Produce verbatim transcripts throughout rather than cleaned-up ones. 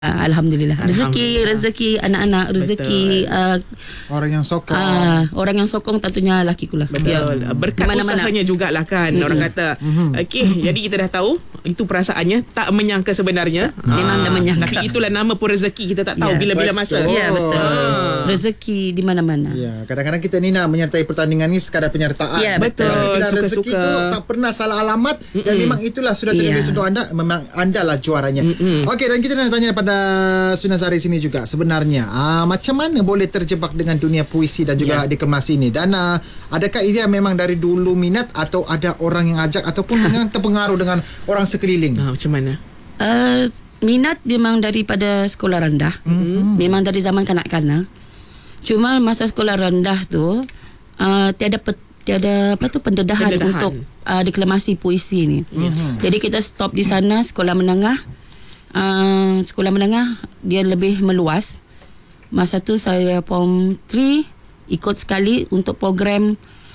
Alhamdulillah. Rezeki, rezeki anak-anak, rezeki uh, orang yang sokong. Uh, orang yang sokong tentunya lakiku lah. Betul. Ya. Berkat mana-mana. Usahanya jugalah kan. Mm-hmm. Orang kata, mm-hmm. okey, mm-hmm. jadi kita dah tahu itu perasaannya, tak menyangka sebenarnya. Memang dah menyangka. Tapi itulah nama pun rezeki, kita tak tahu yeah. bila-bila masa. Ya, yeah, betul. Ah. Rezeki di mana-mana. Ya, kadang-kadang kita ni nak menyertai pertandingan ni sekadar penyertaan. Ya, yeah, betul. Bila rezeki tu tak pernah salah alamat. Mm-mm. Dan memang itulah sudah tertulis yeah. untuk anda. Memang anda lah juaranya. Mm-mm. Okey, dan kita nak tanya pada Sunazari sini juga sebenarnya aa, macam mana boleh terjebak dengan dunia puisi dan juga yeah. deklamasi ni, dan aa, adakah ia memang dari dulu minat atau ada orang yang ajak ataupun memang terpengaruh dengan orang sekeliling? Ha, macam mana? Uh, minat memang daripada sekolah rendah. Mm-hmm. Memang dari zaman kanak-kanak. Cuma masa sekolah rendah tu uh, tiada pe, tiada apa tu pendedahan, pendedahan. untuk uh, deklamasi puisi ni. Mm-hmm. Jadi kita stop di sana. Sekolah menengah Uh, sekolah menengah dia lebih meluas. Masa tu saya form tiga ikut sekali untuk program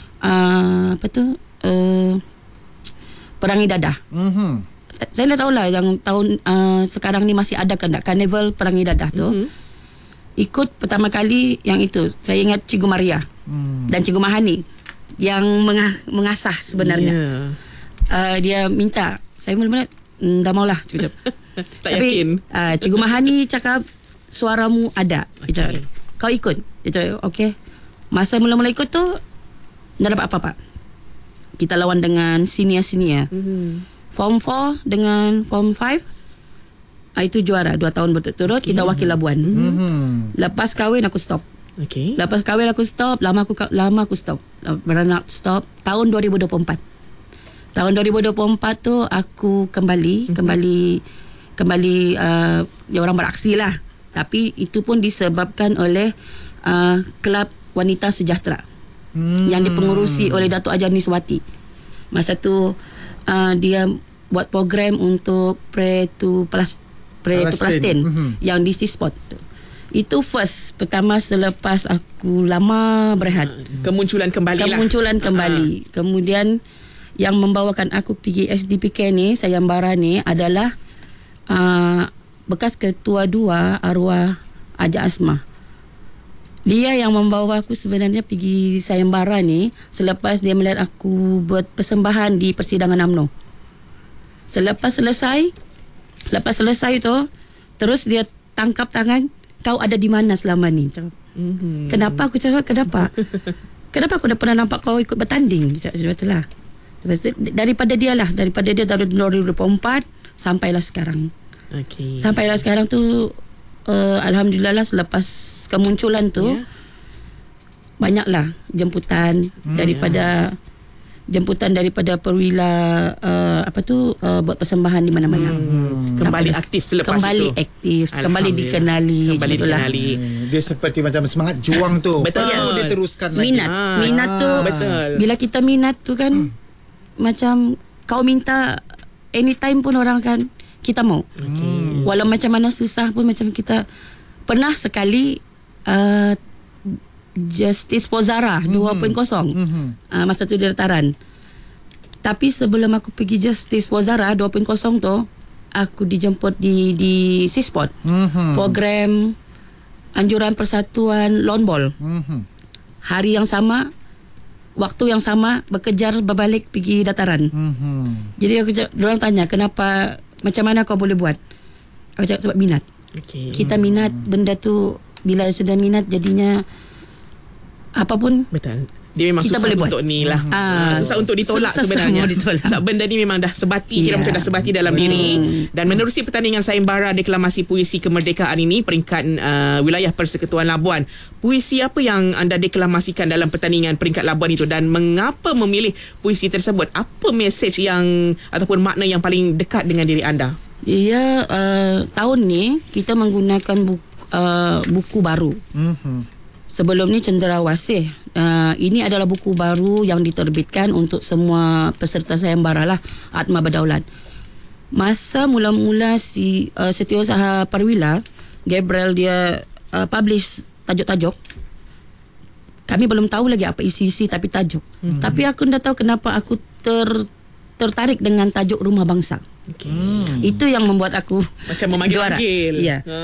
uh, apa tu uh, Perangi Dadah. Mm-hmm. Saya dah tahulah yang tahun uh, sekarang ni masih ada kan tak karnival Perangi Dadah tu. Mm-hmm. Ikut pertama kali yang itu. Saya ingat Cikgu Maria mm. dan Cikgu Mahani yang menga- mengasah sebenarnya. Yeah. Uh, dia minta saya mula-mula mm, dah maulah cukup. Tak Tapi, yakin. Uh, Cikgu Mahani cakap suaramu ada. Okay. Kau ikut. Okey. Masa mula-mula ikut tu tak dapat apa-apa. Kita lawan dengan senior-senior. Mm-hmm. Form empat dengan Form lima. Uh, itu juara dua tahun berturut-turut. Okay. Kita wakil Labuan. Mm-hmm. Lepas kahwin aku stop. Okay. Lepas kahwin aku stop. Lama aku lama aku stop. Beranak stop. Tahun dua ribu dua puluh empat. Tahun dua ribu dua puluh empat tu aku kembali. Mm-hmm. Kembali... kembali uh, dia orang beraksi lah, tapi itu pun disebabkan oleh uh, Kelab Wanita Sejahtera hmm. yang dipengurusi oleh Datuk Ajar Niswati. Masa tu uh, dia buat program untuk pre to plus pre to plastin mm-hmm. yang di Sport tu. Itu first pertama selepas aku lama berehat. Kemunculan kembali lah. Kemunculan kembali. Uh-huh. Kemudian yang membawakan aku pergi S D P K ni, Sayembara ni adalah Uh, bekas ketua dua arwah Ajak Asmah. Dia yang membawa aku sebenarnya pergi Sayembara ni selepas dia melihat aku buat persembahan di persidangan U M N O. Selepas selesai, lepas selesai tu, terus dia tangkap tangan, kau ada di mana selama ni? Mm-hmm. Kenapa? Aku cakap, kenapa? Kenapa aku dah pernah nampak kau ikut bertanding? Betul lah. Daripada dia lah, daripada dia dari dua ribu dua puluh empat sampailah sekarang. Okay. Sampailah sekarang tu uh, Alhamdulillah lah, selepas kemunculan tu yeah. banyaklah jemputan hmm, daripada yeah. jemputan daripada perwira uh, apa tu uh, buat persembahan di mana-mana. Hmm. Kembali aktif selepas kembali itu. Kembali aktif, kembali dikenali. Kembali dikenali. Hmm. Dia seperti macam semangat juang tu. Betul. Perlu dia teruskan lagi. Minat. Ah. Minat tu. Betul. Bila kita minat tu kan hmm. macam kau minta anytime pun orang kan kita mau. Okay. Walau macam mana susah pun macam kita pernah sekali uh, Justice Pozara mm-hmm. dua kosong mm-hmm. uh, masa tu di dataran. Tapi sebelum aku pergi Justice Pozara dua kosong tu aku dijemput di di Sport mm-hmm. program anjuran persatuan lawn ball. Mm-hmm. Hari yang sama, waktu yang sama, berkejar berbalik pergi dataran. Mm-hmm. Jadi aku orang tanya kenapa, macam mana kau boleh buat? Aku cakap sebab minat. Okay. Kita minat benda tu, bila sudah minat jadinya apapun. Betul. Dia memang kita susah untuk ni lah. Ah, susah untuk ditolak susah sebenarnya. Ditolak. Sebab benda ni memang dah sebati, yeah. kira macam dah sebati dalam hmm. diri. Dan menerusi pertandingan Sayembara Deklamasi Puisi Kemerdekaan ini, peringkat uh, wilayah Persekutuan Labuan, puisi apa yang anda deklamasikan dalam pertandingan peringkat Labuan itu, dan mengapa memilih puisi tersebut? Apa mesej yang ataupun makna yang paling dekat dengan diri anda? Ya, uh, tahun ni kita menggunakan buku, uh, buku baru. Mm-hmm. Sebelum ni Cenderawasih. Uh, ini adalah buku baru yang diterbitkan untuk semua peserta Sayembara lah, Atma Berdaulat. Masa mula-mula si uh, Setiausaha Perwira Gabriel dia uh, publish tajuk-tajuk, kami belum tahu lagi apa isi-isi tapi tajuk. Hmm. Tapi aku dah tahu kenapa aku ter, tertarik dengan tajuk Rumah Bangsa. Okay. Itu yang membuat aku macam memanggil-manggil. Ya.